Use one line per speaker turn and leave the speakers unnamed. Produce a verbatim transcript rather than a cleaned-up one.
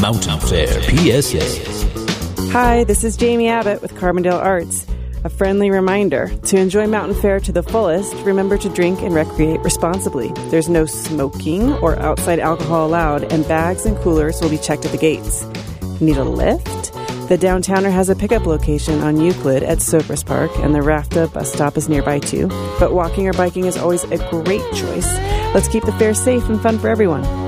Mountain Fair P S A.
Hi, this is Jamie Abbott with Carbondale Arts. A friendly reminder, to enjoy Mountain Fair to the fullest, remember to drink and recreate responsibly. There's no smoking or outside alcohol allowed, and bags and coolers will be checked at the gates. Need a lift? The Downtowner has a pickup location on Euclid at Sopris Park, and the Rafta bus stop is nearby too. But walking or biking is always a great choice. Let's keep the fair safe and fun for everyone.